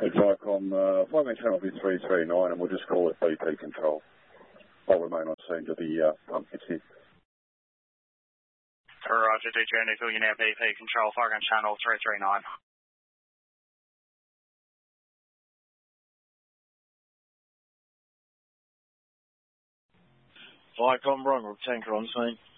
It's Icon, flying channel will be 339 and we'll just call it BP control. I'll remain on scene to the pump hits in. Roger, do journey fill you now BP control, flying channel 339. Icon, Ronald, tanker on scene.